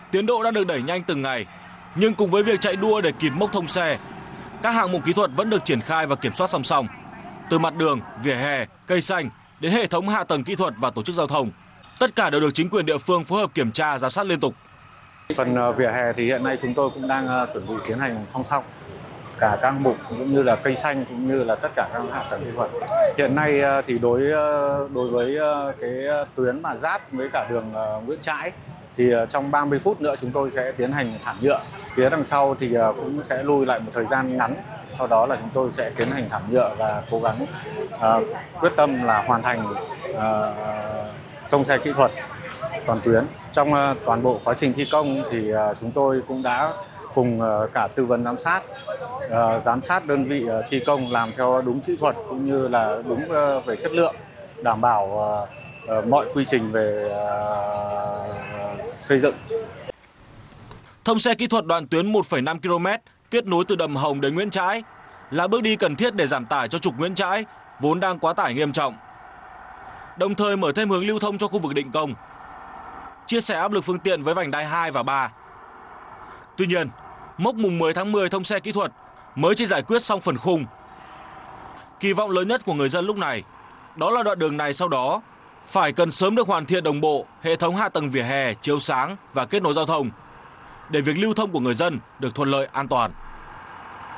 Tiến độ đang được đẩy nhanh từng ngày, nhưng cùng với việc chạy đua để kịp mốc thông xe, các hạng mục kỹ thuật vẫn được triển khai và kiểm soát song song. Từ mặt đường, vỉa hè, cây xanh đến hệ thống hạ tầng kỹ thuật và tổ chức giao thông, tất cả đều được chính quyền địa phương phối hợp kiểm tra, giám sát liên tục. Phần vỉa hè thì hiện nay chúng tôi cũng đang chuẩn bị tiến hành song song cả các hạng mục cũng như là cây xanh cũng như là tất cả các hạ tầng kỹ thuật. Hiện nay thì đối với cái tuyến mà giáp với cả đường Nguyễn Trãi thì trong 30 phút nữa chúng tôi sẽ tiến hành thảm nhựa. Phía đằng sau thì cũng sẽ lui lại một thời gian ngắn. Sau đó là chúng tôi sẽ tiến hành thảm nhựa và cố gắng quyết tâm là hoàn thành thông xe kỹ thuật toàn tuyến. Trong toàn bộ quá trình thi công thì chúng tôi cũng đã cùng cả tư vấn giám sát đơn vị thi công làm theo đúng kỹ thuật cũng như là đúng về chất lượng, đảm bảo mọi quy trình về xây dựng. Thông xe kỹ thuật đoạn tuyến 1,5 km kết nối từ Đầm Hồng đến Nguyễn Trãi là bước đi cần thiết để giảm tải cho trục Nguyễn Trãi vốn đang quá tải nghiêm trọng. Đồng thời mở thêm hướng lưu thông cho khu vực Định Công, chia sẻ áp lực phương tiện với vành đai 2 và 3. Tuy nhiên, mốc mùng 10 tháng 10 thông xe kỹ thuật mới chỉ giải quyết xong phần khung. Kỳ vọng lớn nhất của người dân lúc này đó là đoạn đường này sau đó phải cần sớm được hoàn thiện đồng bộ hệ thống hạ tầng vỉa hè, chiếu sáng và kết nối giao thông để việc lưu thông của người dân được thuận lợi, an toàn.